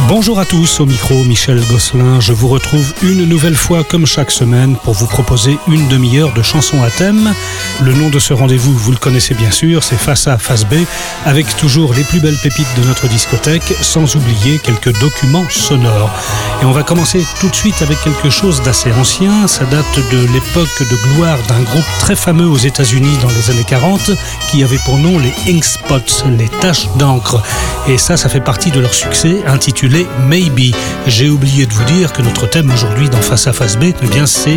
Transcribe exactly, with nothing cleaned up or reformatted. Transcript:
Bonjour à tous, au micro Michel Gosselin. Je vous retrouve une nouvelle fois comme chaque semaine pour vous proposer une demi-heure de chansons à thème. Le nom de ce rendez-vous, vous le connaissez bien sûr, c'est Face A, Face B, avec toujours les plus belles pépites de notre discothèque, sans oublier quelques documents sonores. Et on va commencer tout de suite avec quelque chose d'assez ancien. Ça date de l'époque de gloire d'un groupe très fameux aux États-Unis dans les années quarante, qui avait pour nom les Ink Spots, les taches d'encre. Et ça, ça fait partie de leur succès, intitulé Maybe. J'ai oublié de vous dire que notre thème aujourd'hui dans Face à Face B, eh bien c'est